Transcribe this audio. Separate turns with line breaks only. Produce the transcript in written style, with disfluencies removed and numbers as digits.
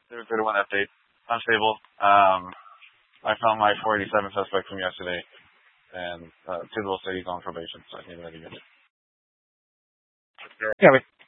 031 update. Unstable. I found my 487 suspect from yesterday, and Tidwell said he's on probation, so I think that he gets it.
Yeah,